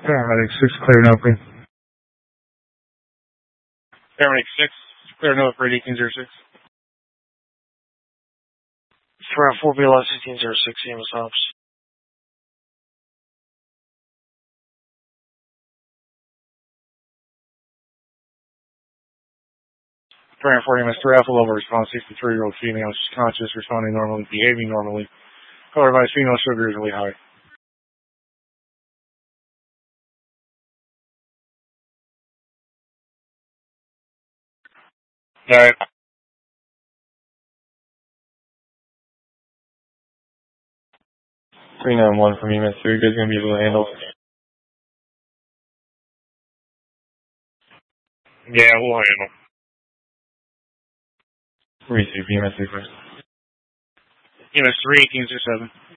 Paramedic 6, clear and open. Paramedic 6, clear and open for 1806. For 4BLS 1806, EMS ops. Paramedic 4 EMS 3 Alpha Level response, 63-year-old female. She's conscious, responding normally, behaving normally. Color advice, female sugar is really high. Alright. 391 from EMS 3, you guys gonna be able to handle it? Yeah, we'll handle. Receive EMS 3 first. EMS 3, 1807.